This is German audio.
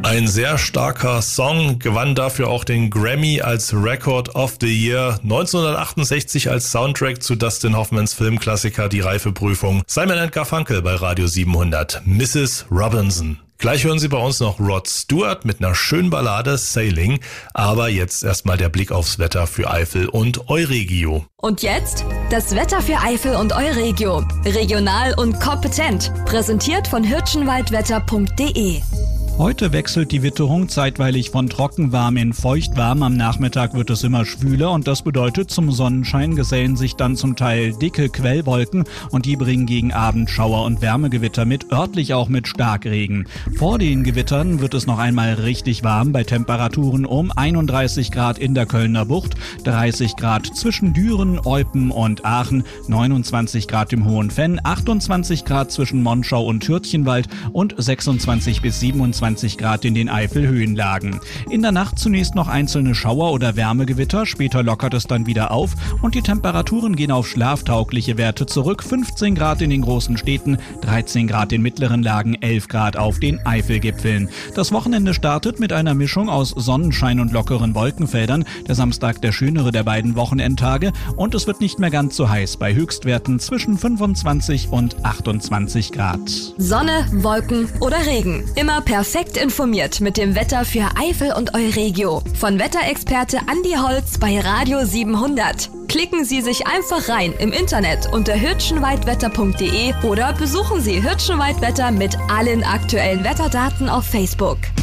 Ein sehr starker Song, gewann dafür auch den Grammy als Record of the Year, 1968 als Soundtrack zu Dustin Hoffmans Filmklassiker Die Reifeprüfung. Simon & Garfunkel bei Radio 700, Mrs. Robinson. Gleich hören Sie bei uns noch Rod Stewart mit einer schönen Ballade Sailing, aber jetzt erstmal der Blick aufs Wetter für Eifel und Euregio. Und jetzt das Wetter für Eifel und Euregio. Regional und kompetent. Präsentiert von hirschenwaldwetter.de. Heute wechselt die Witterung zeitweilig von trockenwarm in feuchtwarm. Am Nachmittag wird es immer schwüler und das bedeutet, zum Sonnenschein gesellen sich dann zum Teil dicke Quellwolken und die bringen gegen Abend Schauer und Wärmegewitter mit, örtlich auch mit Starkregen. Vor den Gewittern wird es noch einmal richtig warm bei Temperaturen um 31 Grad in der Kölner Bucht, 30 Grad zwischen Düren, Eupen und Aachen, 29 Grad im Hohenfenn, 28 Grad zwischen Monschau und Hürtchenwald und 26 bis 27 Grad in den Eifelhöhenlagen. In der Nacht zunächst noch einzelne Schauer oder Wärmegewitter, später lockert es dann wieder auf und die Temperaturen gehen auf schlaftaugliche Werte zurück. 15 Grad in den großen Städten, 13 Grad in mittleren Lagen, 11 Grad auf den Eifelgipfeln. Das Wochenende startet mit einer Mischung aus Sonnenschein und lockeren Wolkenfeldern. Der Samstag der schönere der beiden Wochenendtage und es wird nicht mehr ganz so heiß bei Höchstwerten zwischen 25 und 28 Grad. Sonne, Wolken oder Regen. Immer perfekt informiert mit dem Wetter für Eifel und Euregio. Von Wetterexperte Andi Holz bei Radio 700. Klicken Sie sich einfach rein im Internet unter hirschenwaldwetter.de oder besuchen Sie Hirschenwaldwetter mit allen aktuellen Wetterdaten auf Facebook.